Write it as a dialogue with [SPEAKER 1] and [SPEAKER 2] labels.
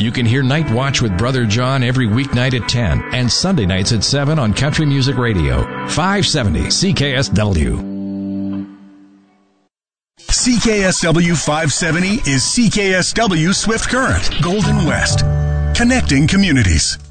[SPEAKER 1] You can hear Night Watch with Brother John every weeknight at 10 and Sunday nights at 7 on Country Music Radio, 570 CKSW.
[SPEAKER 2] CKSW 570 is CKSW Swift Current, Golden West, connecting communities.